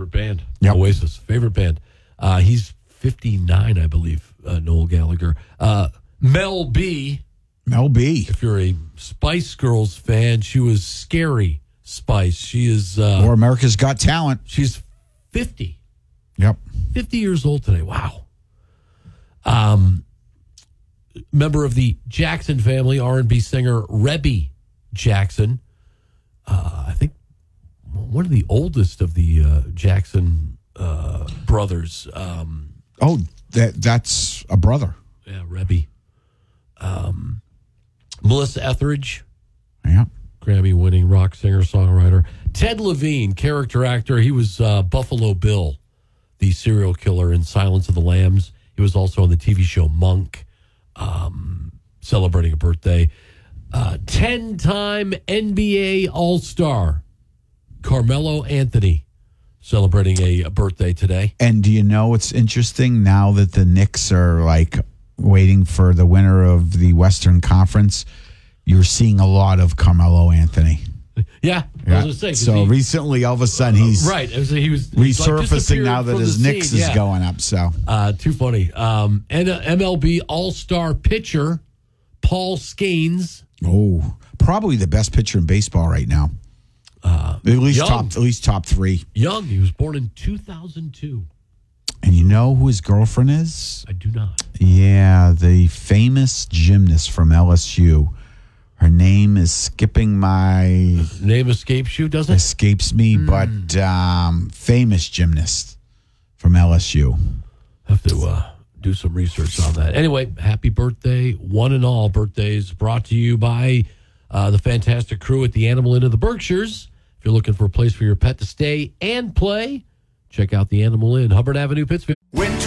favorite band. Yep. Oasis, favorite band. He's 59, I believe, Noel Gallagher. Mel B. Mel B. If you're a Spice Girls fan, she was Scary Spice. She is... or America's Got Talent. She's 50. Yep. 50 years old today. Wow. Member of the Jackson family, R&B singer Rebby Jackson. I think one of the oldest of the Jackson brothers. That's a brother. Yeah, Rebby. Melissa Etheridge. Yeah. Grammy-winning rock singer-songwriter. Ted Levine, character actor. He was Buffalo Bill, the serial killer in Silence of the Lambs. He was also on the TV show Monk, celebrating a birthday. 10-time NBA All-Star, Carmelo Anthony, celebrating a birthday today. And do you know what's interesting? Now that the Knicks are waiting for the winner of the Western Conference, you're seeing a lot of Carmelo Anthony. Yeah, I was going to say. So recently, all of a sudden, he's right. He was resurfacing now that his Knicks is going up. So too funny. And MLB All-Star pitcher Paul Skeens. Oh, probably the best pitcher in baseball right now. At least top three. Young. He was born in 2002. And you know who his girlfriend is? I do not. Yeah, the famous gymnast from LSU. Her name is skipping my... Name escapes you, doesn't it? Escapes me, but famous gymnast from LSU. Have to do some research on that. Anyway, happy birthday, one and all. Birthdays brought to you by the fantastic crew at the Animal Inn of the Berkshires. If you're looking for a place for your pet to stay and play, check out the Animal Inn, Hubbard Avenue, Pittsfield.